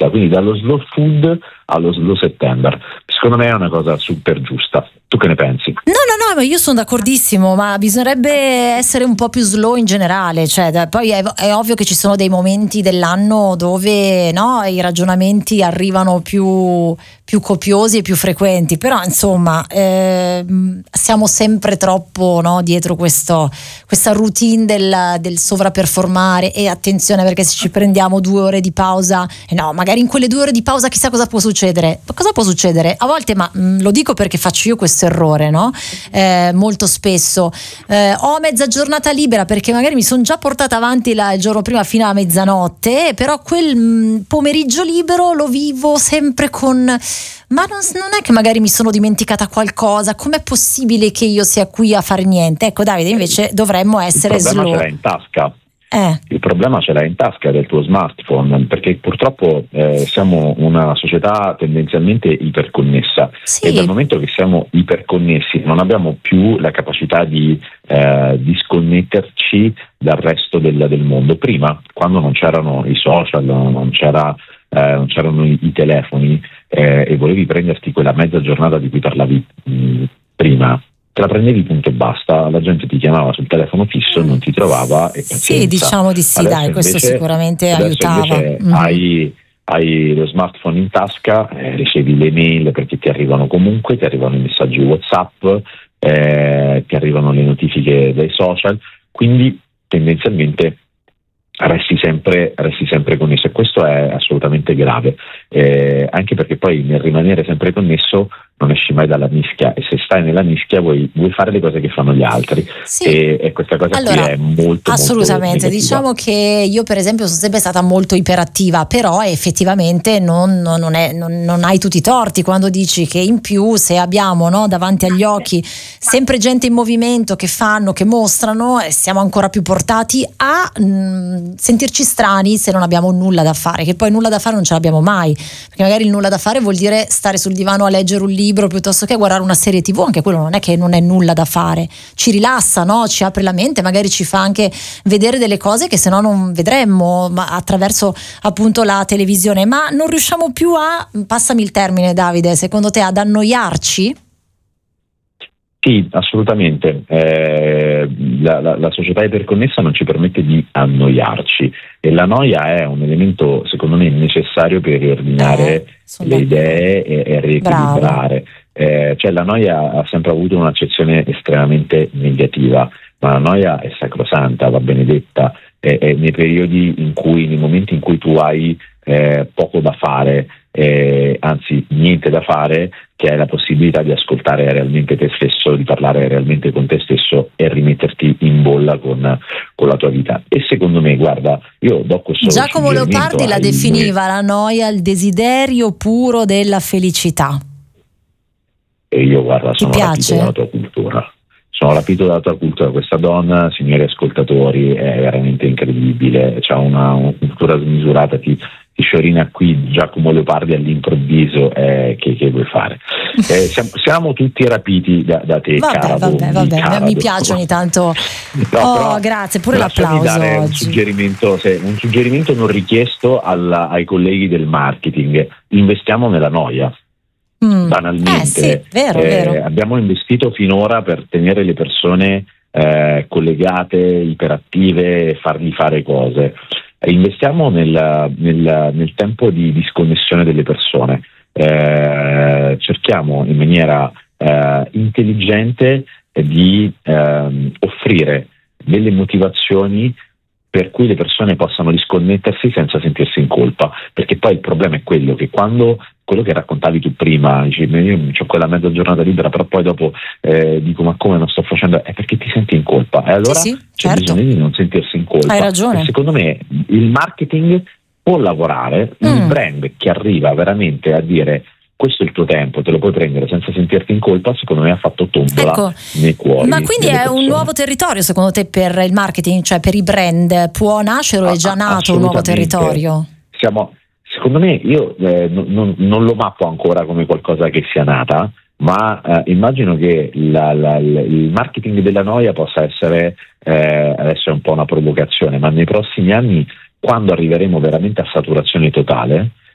giusta, quindi dallo slow food allo slow September. Secondo me è una cosa super giusta. Tu che ne pensi? No, ma io sono d'accordissimo, ma bisognerebbe essere un po' più slow in generale, cioè poi è ovvio che ci sono dei momenti dell'anno dove no, i ragionamenti arrivano più copiosi e più frequenti, però insomma siamo sempre troppo dietro questa routine del sovraperformare, e attenzione, perché se ci prendiamo 2 ore di pausa, magari in quelle 2 ore di pausa chissà cosa può succedere. Cosa può succedere? A volte, ma lo dico perché faccio io questo errore, molto spesso ho mezza giornata libera perché magari mi sono già portata avanti il giorno prima fino a mezzanotte, però quel pomeriggio libero lo vivo sempre con ma non è che magari mi sono dimenticata qualcosa, com'è possibile che io sia qui a fare niente? Ecco Davide, invece dovremmo essere slow. Il problema ce l'hai in tasca. Il problema ce l'hai in tasca del tuo smartphone, perché purtroppo siamo una società tendenzialmente iperconnessa, e dal momento che siamo iperconnessi non abbiamo più la capacità di disconnetterci dal resto del mondo. Prima, quando non c'erano i social, non c'erano i telefoni, e volevi prenderti quella mezza giornata di cui parlavi prima, te la prendevi, punto e basta. La gente ti chiamava sul telefono fisso, non ti trovava, e pazienza. Sì, diciamo di sì. Adesso questo invece, sicuramente aiutava. Hai lo smartphone in tasca, ricevi le mail perché ti arrivano comunque, ti arrivano i messaggi WhatsApp, ti arrivano le notifiche dai social, quindi tendenzialmente resti sempre connesso, e questo è assolutamente grave, anche perché poi nel rimanere sempre connesso non esci mai dalla mischia, e se stai nella mischia vuoi fare le cose che fanno gli altri, e questa cosa qui è molto assolutamente molto diciamo che io per esempio sono sempre stata molto iperattiva, però effettivamente non hai tutti i torti quando dici che in più, se abbiamo davanti agli occhi sempre gente in movimento che fanno, che mostrano, siamo ancora più portati a sentirci strani se non abbiamo nulla da fare, che poi nulla da fare non ce l'abbiamo mai, perché magari il nulla da fare vuol dire stare sul divano a leggere un libro piuttosto che guardare una serie TV. Anche quello non è che non è nulla da fare, ci rilassa, ci apre la mente, magari ci fa anche vedere delle cose che se no non vedremmo attraverso appunto la televisione. Ma non riusciamo più passami il termine Davide, secondo te ad annoiarci? Sì, assolutamente. La società iperconnessa non ci permette di annoiarci, e la noia è un elemento secondo me necessario per riordinare le idee e riequilibrare. Cioè la noia ha sempre avuto un'accezione estremamente negativa, ma la noia è sacrosanta, va benedetta, è nei periodi nei momenti in cui tu hai poco da fare, anzi niente da fare, che hai la possibilità di ascoltare realmente te stesso, di parlare realmente con te stesso e rimetterti in bolla con la tua vita. E secondo me, guarda, io do questo Giacomo Leopardi la definiva la noia il desiderio puro della felicità. E io, guarda, sono rapito dalla tua cultura. Sono rapito dalla tua cultura. Questa donna, signori ascoltatori, è veramente incredibile. C'ha una cultura smisurata, ti sciorina qui Giacomo Leopardi all'improvviso, che vuoi fare? Siamo tutti rapiti da te, vabbè, mi piace ogni tanto. Però, grazie, pure l'applauso dare oggi. Un suggerimento non richiesto ai colleghi del marketing: investiamo nella noia. Banalmente, sì, vero. Abbiamo investito finora per tenere le persone collegate, iperattive, e fargli fare cose. Investiamo nel tempo di disconnessione delle persone, cerchiamo in maniera intelligente di offrire delle motivazioni per cui le persone possano disconnettersi senza sentirsi in colpa, perché poi il problema è quello che quello che raccontavi tu prima, dici, io ho quella mezza giornata libera, però poi dopo dico ma come non sto facendo, è perché ti senti in colpa, e allora c'è bisogno di non sentirsi in colpa. Hai ragione. E secondo me il marketing può lavorare, il brand che arriva veramente a dire questo è il tuo tempo, te lo puoi prendere senza sentirti in colpa, secondo me ha fatto tombola nei cuori. Ma quindi è un nuovo territorio secondo te per il marketing, cioè per i brand? Può nascere o è già nato un nuovo territorio? Secondo me, io non lo mappo ancora come qualcosa che sia nata, ma immagino che il marketing della noia possa essere, adesso è un po' una provocazione, ma nei prossimi anni, quando arriveremo veramente a saturazione totale,